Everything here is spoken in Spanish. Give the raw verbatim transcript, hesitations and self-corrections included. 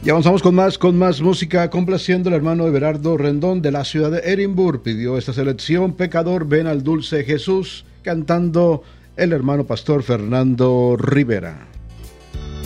Y avanzamos con más, con más música, complaciendo al hermano Everardo Rendón de la ciudad de Edimburgo. Pidió esta selección, Pecador, ven al dulce Jesús, cantando el hermano pastor Fernando Rivera.